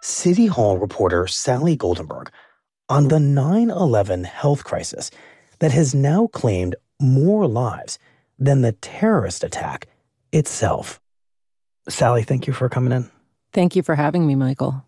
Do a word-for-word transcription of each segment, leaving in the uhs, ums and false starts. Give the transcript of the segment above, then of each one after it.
City Hall reporter Sally Goldenberg on the nine eleven health crisis that has now claimed more lives than the terrorist attack itself. Sally, thank you for coming in. Thank you for having me, Michael.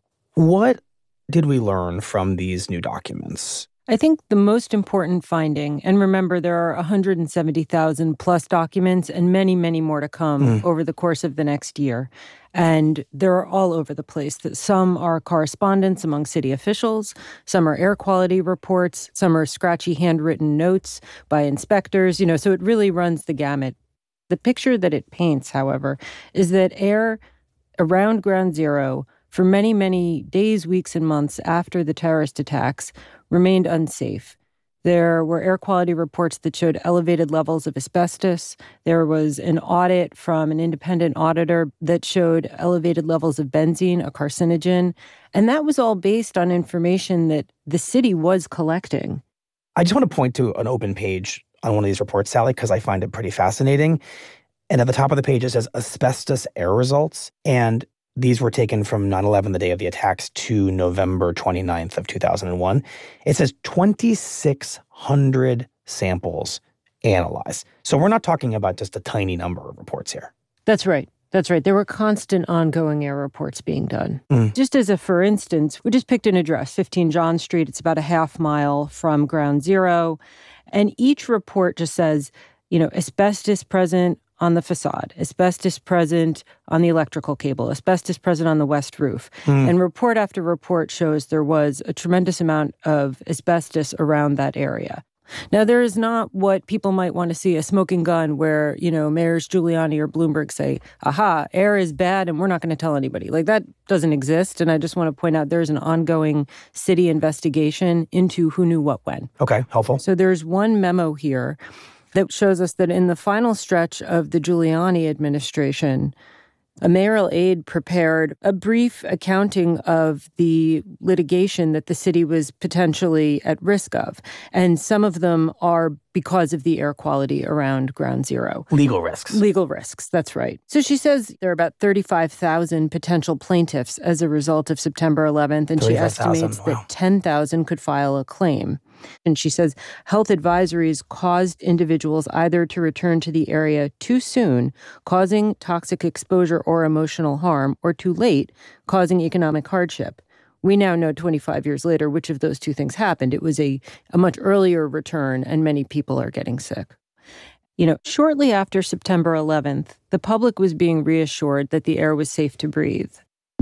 What did we learn from these new documents? I think the most important finding, and remember there are one hundred seventy thousand plus documents and many, many more to come mm. over the course of the next year. And they're all over the place. Some are correspondence among city officials, some are air quality reports, some are scratchy handwritten notes by inspectors, you know, so it really runs the gamut. The picture that it paints, however, is that air around Ground Zero for many, many days, weeks, and months after the terrorist attacks remained unsafe. There were air quality reports that showed elevated levels of asbestos. There was an audit from an independent auditor that showed elevated levels of benzene, a carcinogen. And that was all based on information that the city was collecting. I just want to point to an open page on one of these reports, Sally, because I find it pretty fascinating. And at the top of the page, it says asbestos air results. And these were taken from nine eleven, the day of the attacks, to November twenty-ninth of two thousand one. It says twenty-six hundred samples analyzed. So we're not talking about just a tiny number of reports here. That's right. That's right. There were constant ongoing air reports being done. Mm. Just as a for instance, we just picked an address, fifteen John Street. It's about a half mile from Ground Zero. And each report just says, you know, asbestos present on the facade, asbestos present on the electrical cable, asbestos present on the west roof. Mm. And report after report shows there was a tremendous amount of asbestos around that area. Now, there is not what people might want to see, a smoking gun where, you know, mayors Giuliani or Bloomberg say, aha, air is bad and we're not going to tell anybody. Like, that doesn't exist. And I just want to point out there's an ongoing city investigation into who knew what when. Okay, helpful. So there's one memo here that shows us that in the final stretch of the Giuliani administration, a mayoral aide prepared a brief accounting of the litigation that the city was potentially at risk of. And some of them are because of the air quality around Ground Zero. Legal risks. Legal risks, that's right. So she says there are about thirty-five thousand potential plaintiffs as a result of September eleventh, and she estimates wow. that ten thousand could file a claim. And she says health advisories caused individuals either to return to the area too soon, causing toxic exposure or emotional harm, or too late, causing economic hardship. We now know twenty-five years later which of those two things happened. It was a, a much earlier return, and many people are getting sick. You know, shortly after September eleventh, the public was being reassured that the air was safe to breathe.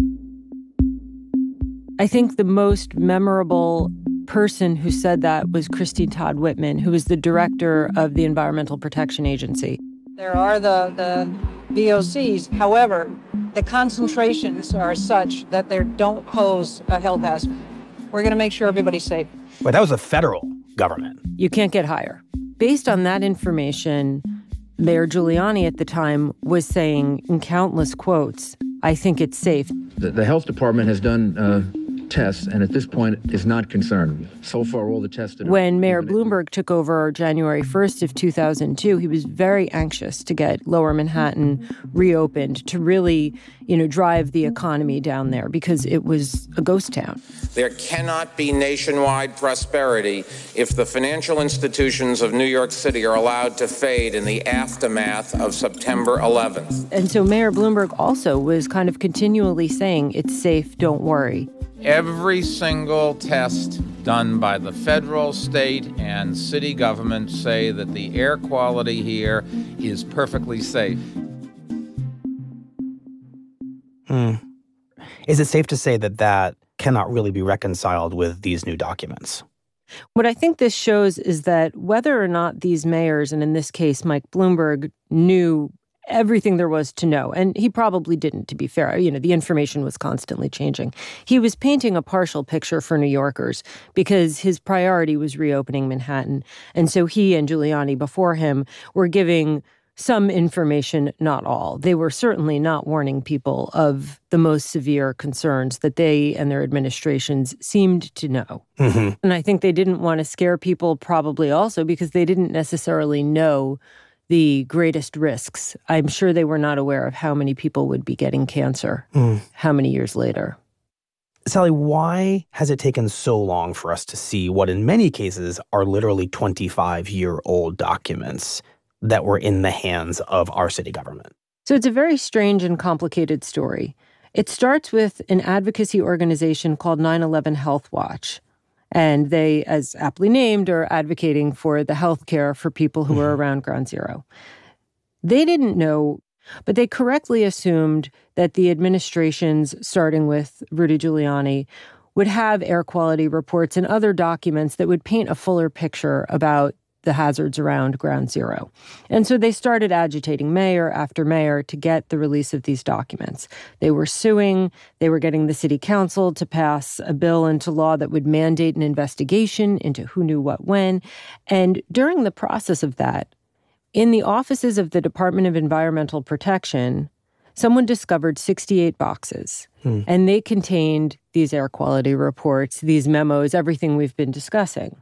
I think the most memorable person who said that was Christine Todd Whitman, who was the director of the Environmental Protection Agency. There are the, the V O Cs. However, the concentrations are such that they don't pose a health hazard. We're going to make sure everybody's safe. But that was the federal government. You can't get higher. Based on that information, Mayor Giuliani at the time was saying in countless quotes, I think it's safe. The, the health department has done uh, tests, and at this point is not concerned. So far, all the tests... When Mayor Bloomberg took over January first of two thousand two, he was very anxious to get Lower Manhattan reopened, to really, you know, drive the economy down there, because it was a ghost town. There cannot be nationwide prosperity if the financial institutions of New York City are allowed to fade in the aftermath of September eleventh. And so Mayor Bloomberg also was kind of continually saying, it's safe, don't worry. Every single test done by the federal, state, and city government say that the air quality here is perfectly safe. Hmm. Is it safe to say that that cannot really be reconciled with these new documents? What I think this shows is that whether or not these mayors, and in this case Mike Bloomberg, knew everything there was to know, and he probably didn't, to be fair. You know, the information was constantly changing. He was painting a partial picture for New Yorkers because his priority was reopening Manhattan. And so he and Giuliani before him were giving some information, not all. They were certainly not warning people of the most severe concerns that they and their administrations seemed to know. Mm-hmm. And I think they didn't want to scare people probably also because they didn't necessarily know the greatest risks. I'm sure they were not aware of how many people would be getting cancer, mm. how many years later. Sally, why has it taken so long for us to see what in many cases are literally twenty-five-year-old documents that were in the hands of our city government? So it's a very strange and complicated story. It starts with an advocacy organization called nine eleven Health Watch. And they, as aptly named, are advocating for the health care for people who were around Ground Zero. They didn't know, but they correctly assumed that the administrations, starting with Rudy Giuliani, would have air quality reports and other documents that would paint a fuller picture about the hazards around Ground Zero. And so they started agitating mayor after mayor to get the release of these documents. They were suing. They were getting the city council to pass a bill into law that would mandate an investigation into who knew what when. And during the process of that, in the offices of the Department of Environmental Protection, someone discovered sixty-eight boxes. Hmm. And they contained these air quality reports, these memos, everything we've been discussing.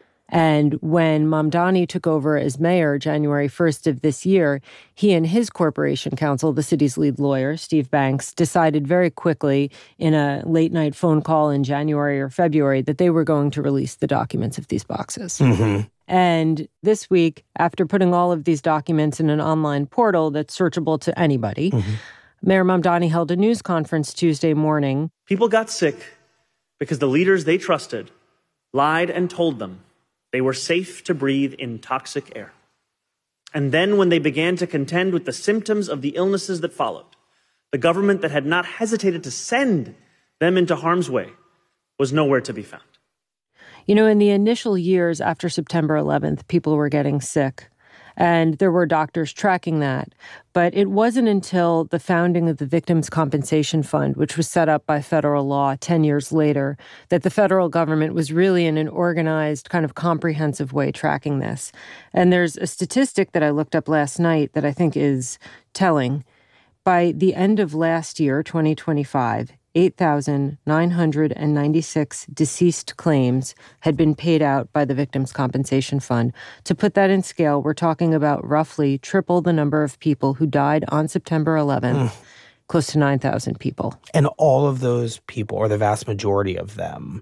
And when Mamdani took over as mayor January first of this year, he and his corporation counsel, the city's lead lawyer, Steve Banks, decided very quickly in a late-night phone call in January or February that they were going to release the documents of these boxes. Mm-hmm. And this week, after putting all of these documents in an online portal that's searchable to anybody, mm-hmm. Mayor Mamdani held a news conference Tuesday morning. People got sick because the leaders they trusted lied and told them they were safe to breathe in toxic air. And then when they began to contend with the symptoms of the illnesses that followed, the government that had not hesitated to send them into harm's way was nowhere to be found. You know, in the initial years after September eleventh, people were getting sick. And there were doctors tracking that. But it wasn't until the founding of the Victims' Compensation Fund, which was set up by federal law ten years later, that the federal government was really in an organized, kind of comprehensive way tracking this. And there's a statistic that I looked up last night that I think is telling. By the end of last year, twenty twenty-five, eight thousand nine hundred ninety-six deceased claims had been paid out by the Victims' Compensation Fund. To put that in scale, we're talking about roughly triple the number of people who died on September eleventh, mm. close to nine thousand people. And all of those people, or the vast majority of them,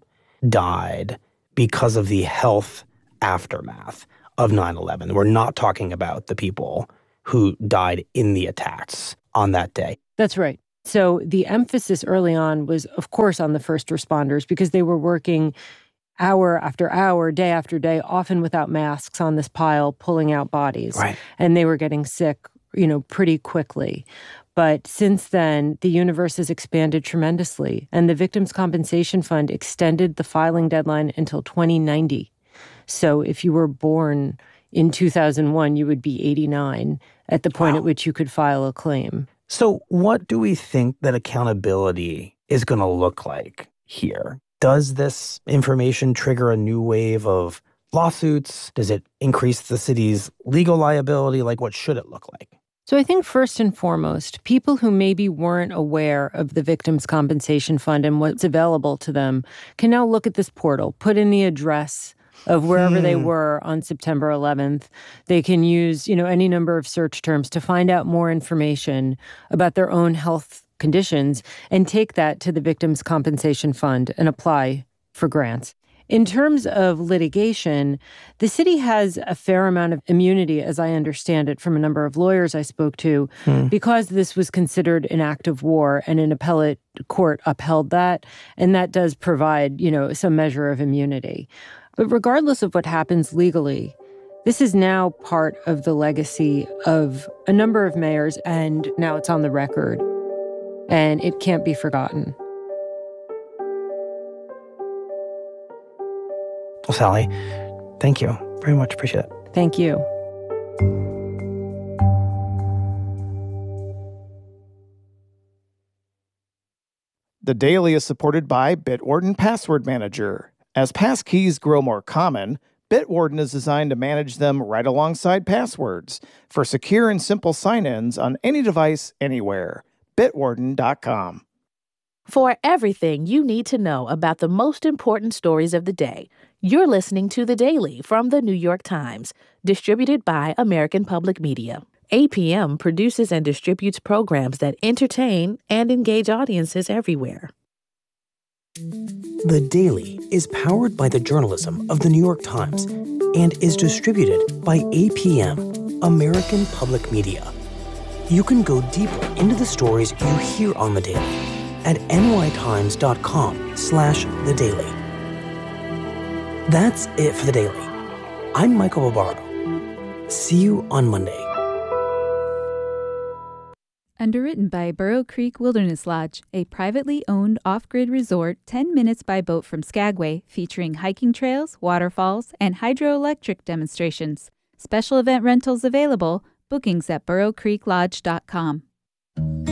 died because of the health aftermath of nine eleven. We're not talking about the people who died in the attacks on that day. That's right. So the emphasis early on was, of course, on the first responders because they were working hour after hour, day after day, often without masks on this pile, pulling out bodies. Right. And they were getting sick, you know, pretty quickly. But since then, the universe has expanded tremendously. And the Victims' Compensation Fund extended the filing deadline until twenty ninety. So if you were born in two thousand one, you would be eighty-nine at the point wow. at which you could file a claim. So what do we think that accountability is going to look like here? Does this information trigger a new wave of lawsuits? Does it increase the city's legal liability? Like, what should it look like? So I think first and foremost, people who maybe weren't aware of the Victims' Compensation Fund and what's available to them can now look at this portal, put in the address of wherever hmm. they were on September eleventh. They can use, you know, any number of search terms to find out more information about their own health conditions and take that to the Victims' Compensation Fund and apply for grants. In terms of litigation, the city has a fair amount of immunity, as I understand it, from a number of lawyers I spoke to, hmm. because this was considered an act of war and an appellate court upheld that. And that does provide, you know, some measure of immunity. But regardless of what happens legally, this is now part of the legacy of a number of mayors, and now it's on the record. And it can't be forgotten. Well, Sally, thank you very much. Appreciate it. Thank you. The Daily is supported by Bitwarden Password Manager. As passkeys grow more common, Bitwarden is designed to manage them right alongside passwords for secure and simple sign-ins on any device, anywhere. Bitwarden dot com. For everything you need to know about the most important stories of the day, you're listening to The Daily from The New York Times, distributed by American Public Media. A P M produces and distributes programs that entertain and engage audiences everywhere. The Daily is powered by the journalism of the New York Times and is distributed by A P M, American Public Media. You can go deeper into the stories you hear on The Daily at nytimes.com slash The Daily. That's it for The Daily. I'm Michael Barbaro. See you on Monday. Underwritten by Burrow Creek Wilderness Lodge, a privately owned off-grid resort ten minutes by boat from Skagway, featuring hiking trails, waterfalls, and hydroelectric demonstrations. Special event rentals available. Bookings at burrow creek lodge dot com.